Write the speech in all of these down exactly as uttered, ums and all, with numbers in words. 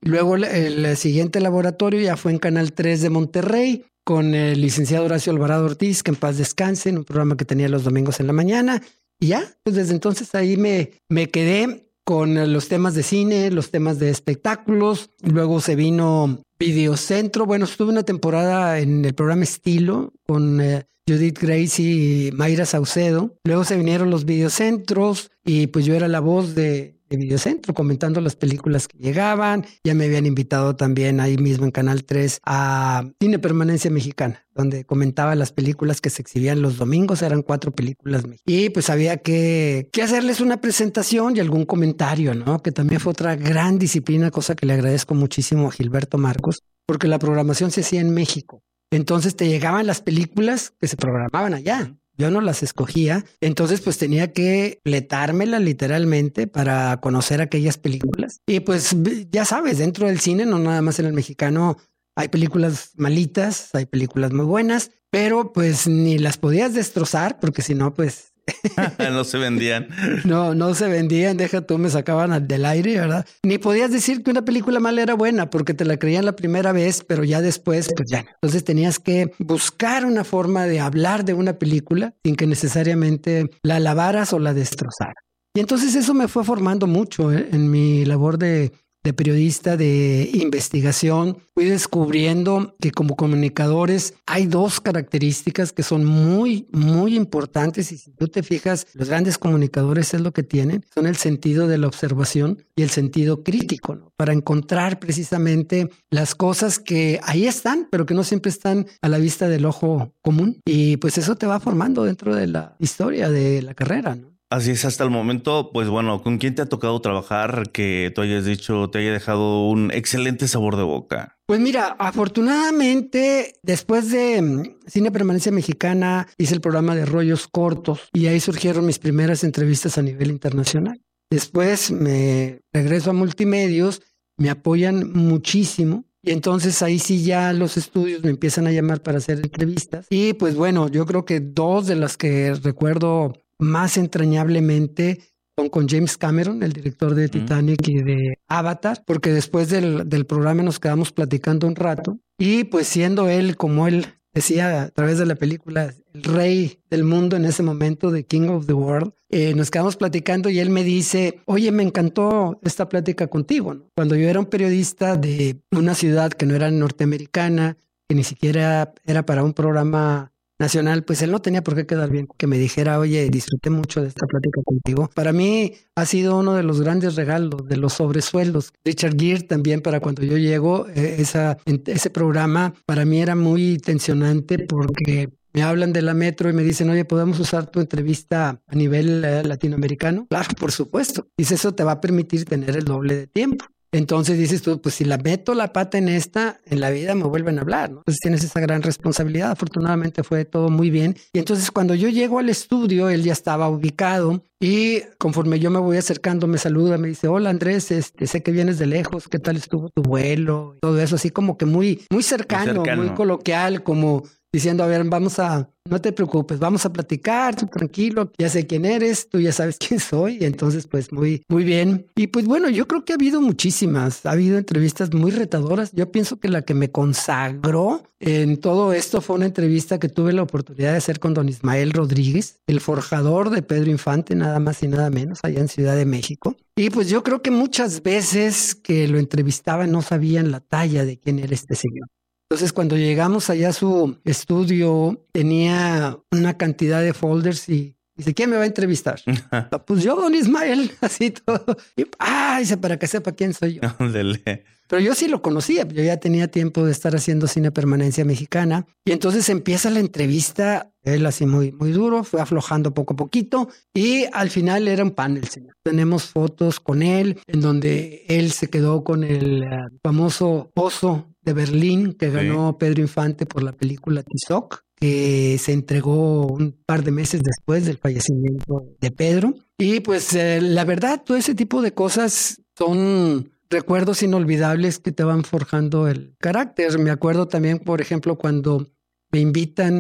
Luego el, el siguiente laboratorio ya fue en Canal tres de Monterrey, con el licenciado Horacio Alvarado Ortiz, que en paz descanse, en un programa que tenía los domingos en la mañana. Y ya, pues desde entonces ahí me, me quedé con los temas de cine, los temas de espectáculos. Luego se vino Videocentro. Bueno, estuve una temporada en el programa Estilo con eh, Judith Grace y Mayra Saucedo. Luego se vinieron los videocentros y pues yo era la voz de, de Videocentro comentando las películas que llegaban. Ya me habían invitado también ahí mismo en Canal tres a Cine Permanencia Mexicana, donde comentaba las películas que se exhibían los domingos. Eran cuatro películas mexicanas. Y pues había que, que hacerles una presentación y algún comentario, ¿no? Que también fue otra gran disciplina, cosa que le agradezco muchísimo a Gilberto Marcos, porque la programación se hacía en México. Entonces te llegaban las películas que se programaban allá. Yo no las escogía. Entonces pues tenía que pletármela literalmente para conocer aquellas películas. Y pues ya sabes, dentro del cine, no nada más en el mexicano, hay películas malitas, hay películas muy buenas, pero pues ni las podías destrozar porque si no pues... no se vendían. No, no se vendían, deja tú, me sacaban del aire, ¿verdad? Ni podías decir que una película mala era buena porque te la creían la primera vez, pero ya después, pues ya no. Entonces tenías que buscar una forma de hablar de una película sin que necesariamente la alabaras o la destrozaras. Y entonces eso me fue formando mucho ¿eh? en mi labor de... de periodista de investigación. Fui descubriendo que como comunicadores hay dos características que son muy, muy importantes y si tú te fijas, los grandes comunicadores es lo que tienen, son el sentido de la observación y el sentido crítico, ¿no? Para encontrar precisamente las cosas que ahí están, pero que no siempre están a la vista del ojo común. Y pues eso te va formando dentro de la historia de la carrera, ¿no? Así es, hasta el momento, pues bueno, ¿con quién te ha tocado trabajar que tú hayas dicho, te haya dejado un excelente sabor de boca? Pues mira, afortunadamente, después de um, Cine Permanencia Mexicana, hice el programa de Rollos Cortos y ahí surgieron mis primeras entrevistas a nivel internacional. Después me regreso a Multimedios, me apoyan muchísimo. Y entonces ahí sí ya los estudios me empiezan a llamar para hacer entrevistas. Y pues bueno, yo creo que dos de las que recuerdo más entrañablemente son con James Cameron, el director de Titanic y de Avatar, porque después del, del programa nos quedamos platicando un rato y pues siendo él, como él decía a través de la película, el rey del mundo en ese momento, de King of the World, eh, nos quedamos platicando y él me dice, oye, me encantó esta plática contigo, ¿no? Cuando yo era un periodista de una ciudad que no era norteamericana, que ni siquiera era para un programa nacional, pues él no tenía por qué quedar bien que me dijera, oye, disfruté mucho de esta plática contigo. Para mí ha sido uno de los grandes regalos, de los sobresueldos. Richard Gere también, para cuando yo llego, eh, esa, ese programa para mí era muy tensionante porque me hablan de la Metro y me dicen, oye, ¿podemos usar tu entrevista a nivel eh, latinoamericano? Claro, por supuesto. Dice, eso te va a permitir tener el doble de tiempo. Entonces dices tú, pues si la meto la pata en esta, en la vida me vuelven a hablar, ¿no? Entonces tienes esa gran responsabilidad. Afortunadamente fue todo muy bien. Y entonces cuando yo llego al estudio, él ya estaba ubicado y conforme yo me voy acercando, me saluda, me dice, hola Andrés, este, sé que vienes de lejos, ¿qué tal estuvo tu vuelo? Todo eso así como que muy, muy cercano, muy cercano, muy coloquial, como diciendo, a ver, vamos a, no te preocupes, vamos a platicar, tú tranquilo, ya sé quién eres, tú ya sabes quién soy, y entonces pues muy, muy bien. Y pues bueno, yo creo que ha habido muchísimas, ha habido entrevistas muy retadoras. Yo pienso que la que me consagró en todo esto fue una entrevista que tuve la oportunidad de hacer con don Ismael Rodríguez, el forjador de Pedro Infante, nada más y nada menos, allá en Ciudad de México. Y pues yo creo que muchas veces que lo entrevistaba no sabían la talla de quién era este señor. Entonces, cuando llegamos allá a su estudio, tenía una cantidad de folders y dice, ¿quién me va a entrevistar? Pues yo, don Ismael, así todo. Y, ah, dice, para que sepa quién soy yo. Pero yo sí lo conocía, yo ya tenía tiempo de estar haciendo Cine Permanencia Mexicana. Y entonces empieza la entrevista, él así muy, muy duro, fue aflojando poco a poquito y al final era un panel, señor. Tenemos fotos con él en donde él se quedó con el uh, famoso oso de Berlín que ganó sí. Pedro Infante por la película Tizoc, que se entregó un par de meses después del fallecimiento de Pedro. Y pues eh, la verdad, todo ese tipo de cosas son recuerdos inolvidables que te van forjando el carácter. Me acuerdo también, por ejemplo, cuando me invitan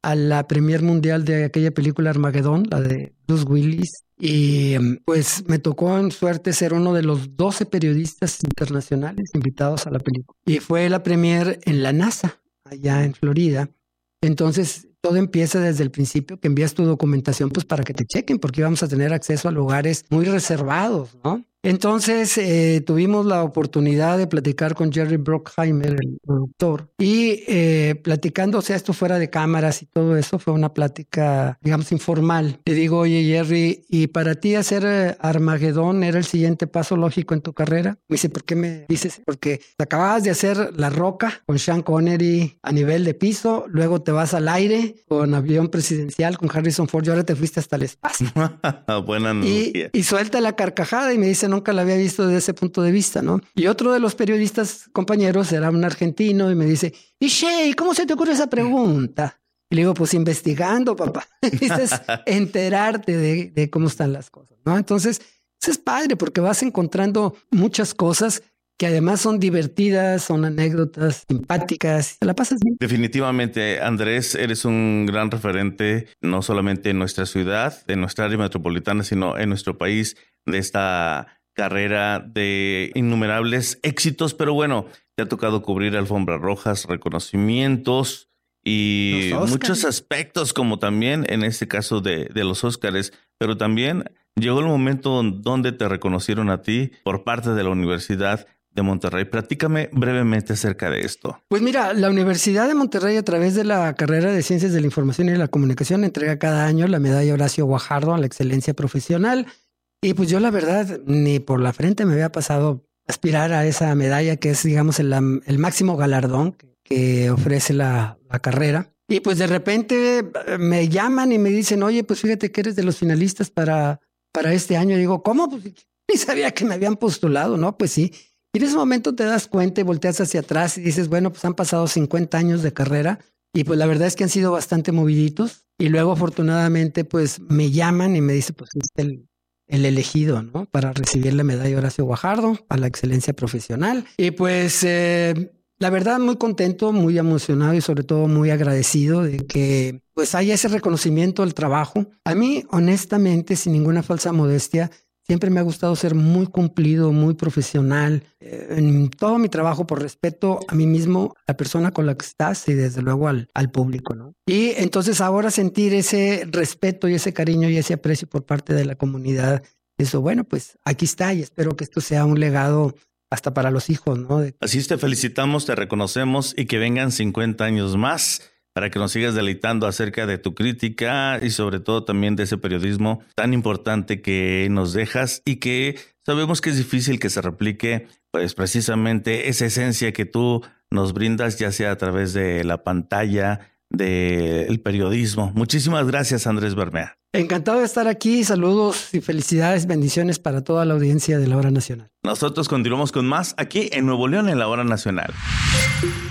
a la premier mundial de aquella película Armagedón, la de Bruce Willis. Y pues me tocó en suerte ser uno de los doce periodistas internacionales invitados a la película. Y fue la premier en la NASA, allá en Florida. Entonces todo empieza desde el principio, que envías tu documentación pues para que te chequen, porque íbamos a tener acceso a lugares muy reservados, ¿no? Entonces eh, tuvimos la oportunidad de platicar con Jerry Bruckheimer, el productor, y eh, platicando, o sea, esto fuera de cámaras y todo eso, fue una plática, digamos, informal. Le digo, oye, Jerry, ¿y para ti hacer eh, Armagedón era el siguiente paso lógico en tu carrera? Me dice, ¿por qué me dices? Porque acababas de hacer La Roca con Sean Connery a nivel de piso, luego te vas al aire con Avión Presidencial con Harrison Ford y ahora te fuiste hasta el espacio. Buena analogía. Y, y suelta la carcajada y me dice, nunca la había visto desde ese punto de vista, ¿no? Y otro de los periodistas compañeros era un argentino y me dice, y Shea, ¿cómo se te ocurre esa pregunta? Y le digo, pues investigando, papá. Dices, enterarte de, de cómo están las cosas, ¿no? Entonces, eso es padre porque vas encontrando muchas cosas que además son divertidas, son anécdotas simpáticas, te la pasas bien. Definitivamente, Andrés, eres un gran referente, no solamente en nuestra ciudad, en nuestra área metropolitana, sino en nuestro país, de esta carrera de innumerables éxitos. Pero bueno, te ha tocado cubrir alfombras rojas, reconocimientos y muchos aspectos, como también en este caso de, de los Óscares, pero también llegó el momento donde te reconocieron a ti por parte de la Universidad de Monterrey. Platícame brevemente acerca de esto. Pues mira, la Universidad de Monterrey, a través de la carrera de Ciencias de la Información y la Comunicación, entrega cada año la medalla Horacio Guajardo a la excelencia profesional. Y pues yo la verdad, ni por la frente me había pasado aspirar a esa medalla, que es, digamos, el, el máximo galardón que, que ofrece la, la carrera. Y pues de repente me llaman y me dicen, oye, pues fíjate que eres de los finalistas para, para este año. Y digo, ¿cómo? Pues ni sabía que me habían postulado, ¿no? Pues sí. Y en ese momento te das cuenta y volteas hacia atrás y dices, bueno, pues han pasado cincuenta años de carrera y pues la verdad es que han sido bastante moviditos. Y luego afortunadamente pues me llaman y me dicen, pues es el, el elegido, ¿no? Para recibir la medalla Horacio Guajardo a la excelencia profesional. Y pues eh, la verdad muy contento, muy emocionado y sobre todo muy agradecido de que pues haya ese reconocimiento al trabajo. A mí, honestamente, sin ninguna falsa modestia, siempre me ha gustado ser muy cumplido, muy profesional eh, en todo mi trabajo, por respeto a mí mismo, a la persona con la que estás y desde luego al, al público, ¿no? Y entonces ahora sentir ese respeto y ese cariño y ese aprecio por parte de la comunidad, eso, bueno, pues aquí está y espero que esto sea un legado hasta para los hijos, ¿no? De... Así te felicitamos, te reconocemos y que vengan cincuenta años más para que nos sigas deleitando acerca de tu crítica y sobre todo también de ese periodismo tan importante que nos dejas y que sabemos que es difícil que se replique, pues precisamente esa esencia que tú nos brindas, ya sea a través de la pantalla, del periodismo. Muchísimas gracias, Andrés Bermea. Encantado de estar aquí. Saludos y felicidades, bendiciones para toda la audiencia de La Hora Nacional. Nosotros continuamos con más aquí en Nuevo León en La Hora Nacional.